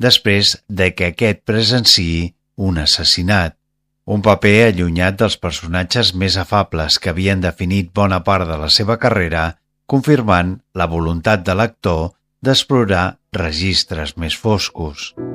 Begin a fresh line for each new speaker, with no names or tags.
després de que aquest presenciï un assassinat. Un paper allunyat dels personatges més afables que havien definit bona part de la seva carrera, confirmant la voluntat de l'actor d'explorar registres més foscos.